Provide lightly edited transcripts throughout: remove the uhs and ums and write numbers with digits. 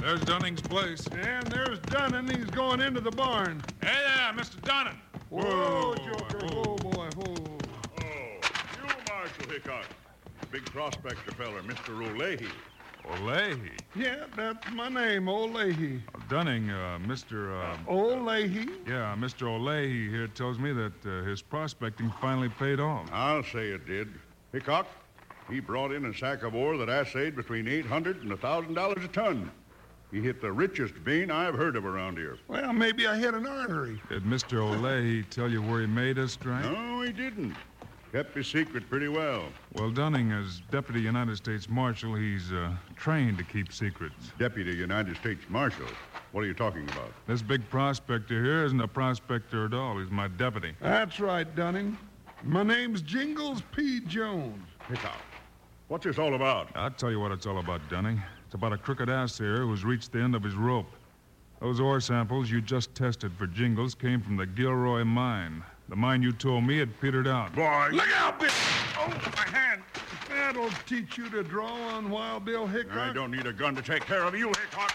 There's Dunning's place. And there's Dunning. He's going into the barn. Hey there, Mr. Dunning. Whoa, Joker. Whoa, boy. Whoa. Oh, you, Marshal Hickok. Big prospector feller, Mr. O'Leahy. O'Leahy? Yeah, that's my name, O'Leahy. Dunning, Mr. O'Leahy? Yeah, Mr. O'Leahy here tells me that his prospecting finally paid off. I'll say it did. Hickok, he brought in a sack of ore that assayed between $800 and $1,000 a ton. He hit the richest vein I've heard of around here. Well, maybe I hit an artery. Did Mr. O'Leahy tell you where he made his strike? No, he didn't. Kept his secret pretty well. Well, Dunning, as Deputy United States Marshal, he's trained to keep secrets. Deputy United States Marshal? What are you talking about? This big prospector here isn't a prospector at all. He's my deputy. That's right, Dunning. My name's Jingles P. Jones. Hickok, what's this all about? I'll tell you what it's all about, Dunning. It's about a crooked ass here who's reached the end of his rope. Those ore samples you just tested for Jingles came from the Gilroy mine. The mine you told me had petered out. Boy, Look out, Bill! Oh, my hand. That'll teach you to draw on Wild Bill Hickok. I don't need a gun to take care of you, Hickok.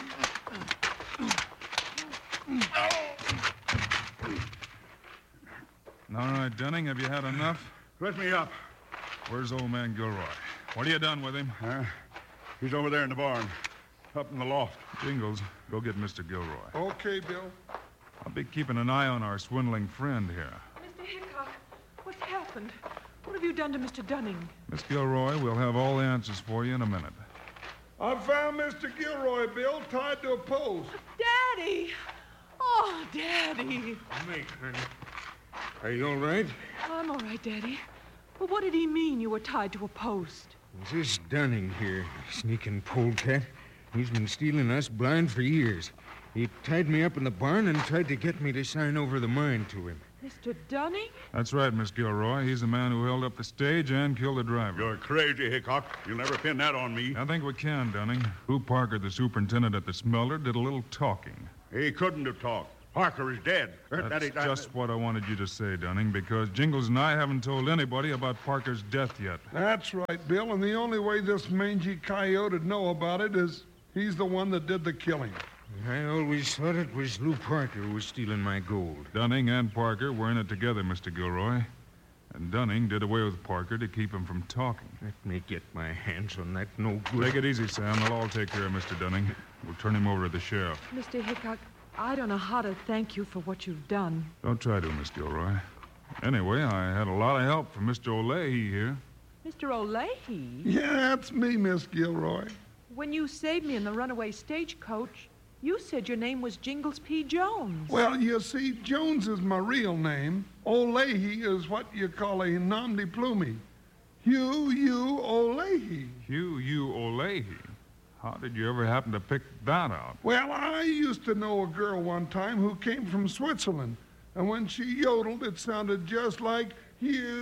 All right, Dunning, have you had enough? Let me up. Where's old man Gilroy? What have you done with him? He's over there in the barn, up in the loft. Jingles, go get Mr. Gilroy. Okay, Bill. I'll be keeping an eye on our swindling friend here. Mr. Hickok, what's happened? What have you done to Mr. Dunning? Miss Gilroy, we'll have all the answers for you in a minute. I found Mr. Gilroy, Bill, tied to a post. Daddy! Oh, Daddy. Meg, honey. Are you all right? I'm all right, Daddy. But what did he mean you were tied to a post? It's this Dunning here, sneaking polecat. He's been stealing us blind for years. He tied me up in the barn and tried to get me to sign over the mine to him. Mr. Dunning? That's right, Miss Gilroy. He's the man who held up the stage and killed the driver. You're crazy, Hickok. You'll never pin that on me. I think we can, Dunning. Lou Parker, the superintendent at the smelter, did a little talking. He couldn't have talked. Parker is dead. That's just what I wanted you to say, Dunning, because Jingles and I haven't told anybody about Parker's death yet. That's right, Bill, and the only way this mangy coyote would know about it is he's the one that did the killing. I always thought it was Lou Parker who was stealing my gold. Dunning and Parker were in it together, Mr. Gilroy. And Dunning did away with Parker to keep him from talking. Let me get my hands on that no good. Take it easy, Sam. They'll all take care of Mr. Dunning. We'll turn him over to the sheriff. Mr. Hickok, I don't know how to thank you for what you've done. Don't try to, Miss Gilroy. Anyway, I had a lot of help from Mr. O'Leahy here. Mr. O'Leahy? Yeah, that's me, Miss Gilroy. When you saved me in the runaway stagecoach, you said your name was Jingles P. Jones. Well, you see, Jones is my real name. O'Leahy is what you call a nom de plume. Hugh O'Leahy. Hugh O'Leahy? How did you ever happen to pick that out? Well, I used to know a girl one time who came from Switzerland. And when she yodeled, it sounded just like Hugh